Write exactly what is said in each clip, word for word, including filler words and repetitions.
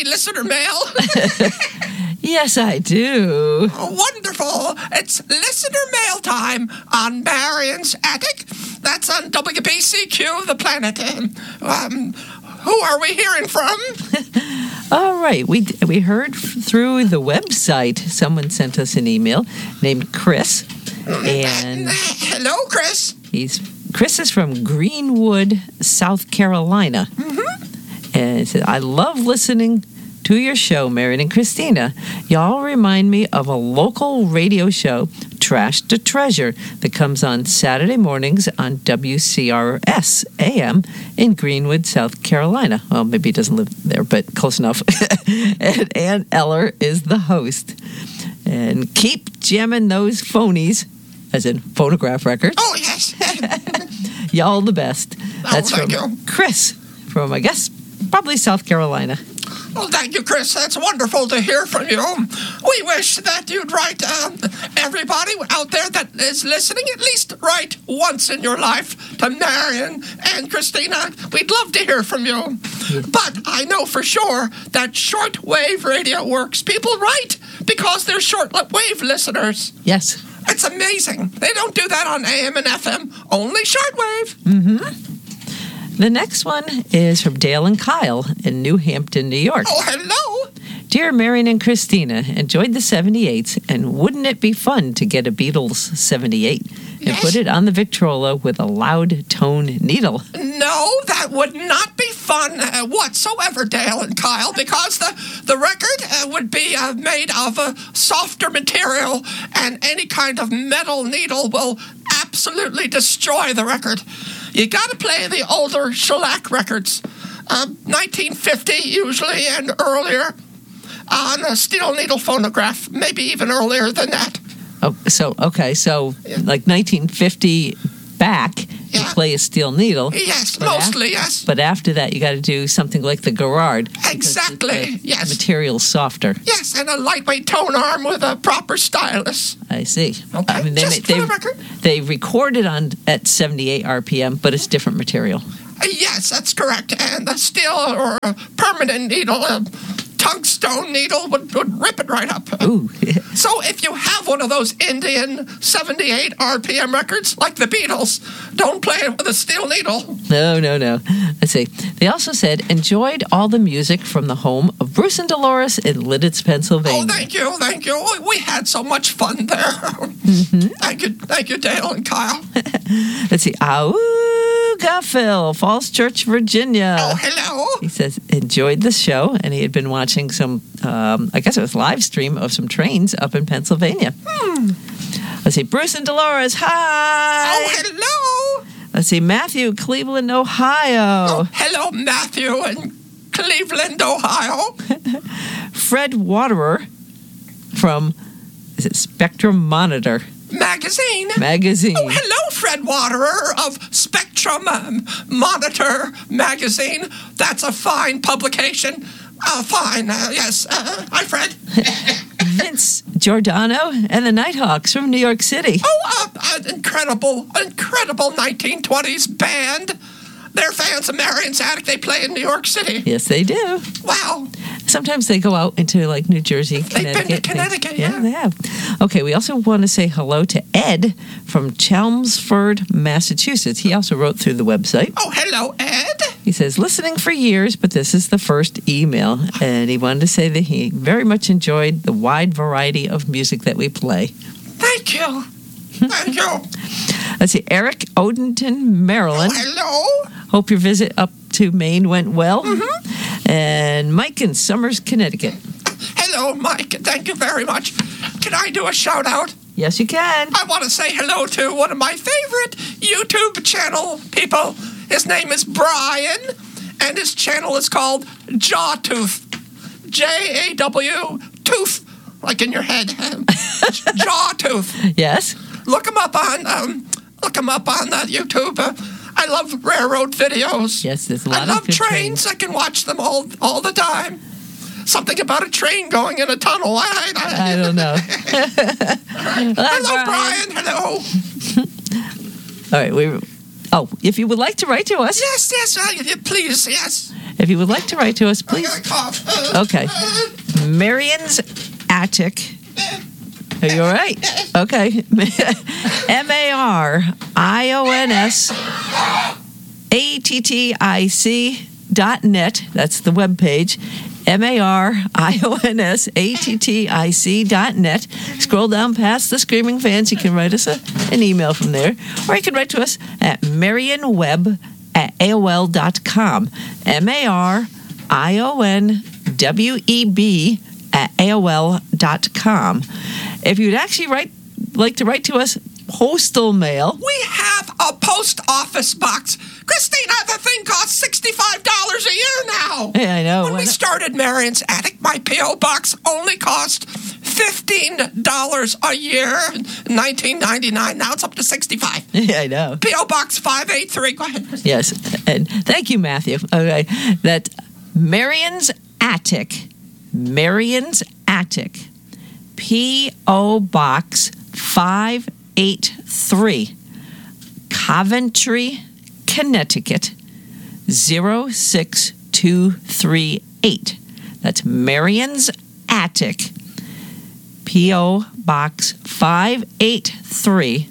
listener mail? Yes, I do. Oh, wonderful. It's listener mail time on Marion's Attic. That's on W B C Q, The Planet. Um, who are we hearing from? All right. We we heard through the website. Someone sent us an email named Chris. And hello, Chris. He's Chris is from Greenwood, South Carolina. Mm-hmm. And he said, I love listening to your show, Marion and Christina. Y'all remind me of a local radio show, Trash to Treasure, that comes on Saturday mornings on W C R S A M in Greenwood, South Carolina. Well, maybe he doesn't live there, but close enough. And Ann Eller is the host. And keep jamming those phonies, as in phonograph records. Oh, yes. Y'all the best. That's oh, from you. Chris from, I guess, probably South Carolina. Well, thank you, Chris. That's wonderful to hear from you. We wish that you'd write, uh, everybody out there that is listening, at least write once in your life to Marion and Christina. We'd love to hear from you. Yeah. But I know for sure that shortwave radio works. People write because they're shortwave listeners. Yes. It's amazing. They don't do that on A M and F M, only shortwave. Mm-hmm. The next one is from Dale and Kyle in New Hampton, New York. Oh, hello. Dear Marion and Christina, enjoyed the seventy-eights, and wouldn't it be fun to get a Beatles seventy-eight and yes. put it on the Victrola with a loud tone needle? No, that would not be fun uh, whatsoever, Dale and Kyle, because the, the record uh, would be uh, made of a softer material, and any kind of metal needle will absolutely destroy the record. You got to play the older shellac records, uh, nineteen fifty usually and earlier, on a steel needle phonograph, maybe even earlier than that. Oh, so okay, so yeah. like nineteen fifty back, yeah. you play a steel needle. Yes, mostly, after, yes. But after that, you got to do something like the Garrard. Exactly, the yes. Material's softer. Yes, and a lightweight tone arm with a proper stylus. I see. Okay, I mean, they just they, for the record. They recorded on at seventy-eight R P M, but it's different material. Uh, yes, that's correct. And a steel or a permanent needle, a tungstone needle would, would rip it right up. Ooh. So if you have one of those Indian seventy-eight R P M records, like the Beatles, don't play it with a steel needle. No, no, no. Let's see. They also said, enjoyed all the music from the home of Bruce and Dolores in Lidditz, Pennsylvania. Oh, thank you, thank you. We had so much fun there. Mm-hmm. Thank you, thank you, Dale and Kyle. Let's see. Auga Phil, Falls Church, Virginia. Oh, hello. He says, enjoyed the show, and he had been watching some, um, I guess it was live stream of some trains up in Pennsylvania. Hmm. Let's see, Bruce and Dolores, hi. Oh, hello. Let's see, Matthew, Cleveland, Ohio. Oh, hello, Matthew in Cleveland, Ohio. Fred Waterer from, is it Spectrum Monitor? Magazine. Magazine. Oh, hello, Fred Waterer of Spectrum um, Monitor Magazine. That's a fine publication. Uh, fine, uh, yes. Uh, hi, Fred. Vince Giordano and the Nighthawks from New York City. Oh, uh, an incredible, incredible nineteen twenties band. They're fans of Marion's Attic. They play in New York City. Yes, they do. Wow. Sometimes they go out into, like, New Jersey, Connecticut. They've been to Connecticut, they, yeah. yeah. they have. Okay, we also want to say hello to Ed from Chelmsford, Massachusetts. He also wrote through the website. Oh, hello, Ed. He says, listening for years, but this is the first email. And he wanted to say that he very much enjoyed the wide variety of music that we play. Thank you. Thank you. Let's see, Eric Odenton, Maryland. Oh, hello. Hope your visit up to Maine went well. Mm-hmm. And Mike in Somers, Connecticut. Hello, Mike. Thank you very much. Can I do a shout out? Yes, you can. I want to say hello to one of my favorite YouTube channel people. His name is Brian, and his channel is called Jawtooth. J A W Tooth, like in your head. Jawtooth. Yes. Look him up on um, look him up on uh, YouTube. Uh, I love railroad videos. Yes, there's a lot I of love good trains. trains. I can watch them all all the time. Something about a train going in a tunnel. I, I, I don't know. Hello, Brian. Hello. All right. We. Oh, if you would like to write to us. Yes, yes, uh, please, yes. If you would like to write to us, I please. got a cough. Okay. Marion's Attic. Are you all right? Okay. M A R I O N S A T T I C dot net. That's the webpage. M A R I O N S A T T I C dot net. Scroll down past the Screaming Fans. You can write us a, an email from there. Or you can write to us at marionweb at A O L dot com. M A R I O N W E B at A O L dot com. If you'd actually write, like to write to us, postal mail. We have a post office box. Christina, the thing costs sixty-five dollars a year now. Yeah, I know. When we started Marion's Attic, my P O box only cost fifteen dollars a year in nineteen ninety-nine. Now it's up to sixty-five dollars. Yeah, I know. P O Box five eight three. Go ahead, Christina. Yes, and thank you, Matthew. Okay, that Marion's Attic, Marion's Attic, P O Box five eight three, Coventry, Connecticut zero six two three eight. That's Marion's Attic, P O Box five eight three,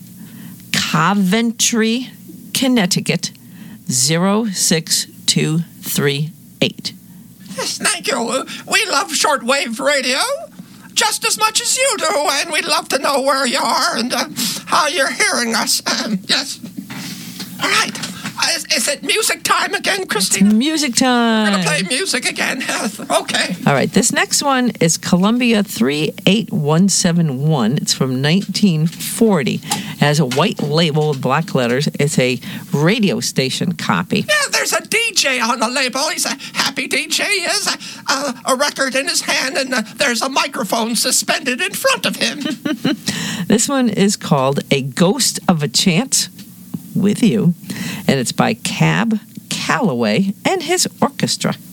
Coventry, Connecticut zero six two three eight. Yes, thank you. We love shortwave radio just as much as you do, and we'd love to know where you are and uh, how you're hearing us. Um, yes. All right. Uh, is, is it music time again, Christina? Music We're time. going to play music again. Okay. All right, this next one is Columbia three eight one seven one. It's from nineteen forty. It has a white label with black letters. It's a radio station copy. Yeah, there's a D J on the label. He's a happy D J. He has a, a, a record in his hand, and uh, there's a microphone suspended in front of him. This one is called A Ghost of a Chance with You, and it's by Cab Calloway and his orchestra.